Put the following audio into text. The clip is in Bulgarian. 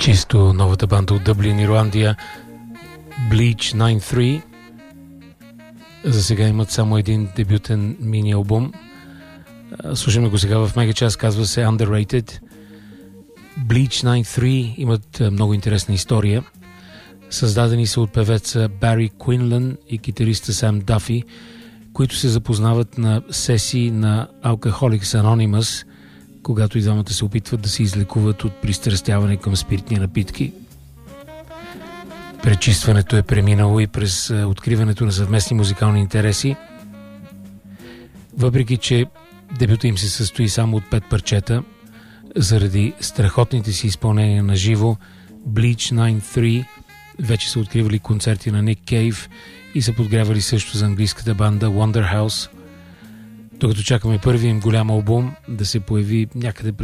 Чисто новата банда от Дъблин, Ирландия, Bleach 93. За сега имат само един дебютен мини-албум. Слушаме го сега в мегачас, казва се Underrated. Bleach 93 имат много интересна история. Създадени са от певеца Бари Куинлан и китариста Сам Дафи, които се запознават на сесии на Alcoholics Anonymous, когато и двамата се опитват да се излекуват от пристрастяване към спиртни напитки. Пречистването е преминало и през откриването на съвместни музикални интереси. Въпреки че дебюта им се състои само от 5 парчета, заради страхотните си изпълнения на живо, Bleach 93 вече са откривали концерти на Ник Кейв и са подгрявали също за английската банда Wonderhouse, докато чакаме първия им голям албум да се появи някъде през